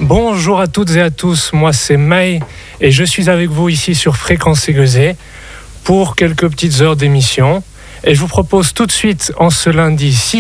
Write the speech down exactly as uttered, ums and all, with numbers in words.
Bonjour à toutes et à tous, moi c'est May et je suis avec vous ici sur Fréquence Aiguisée pour quelques petites heures d'émission. Et je vous propose tout de suite en ce lundi six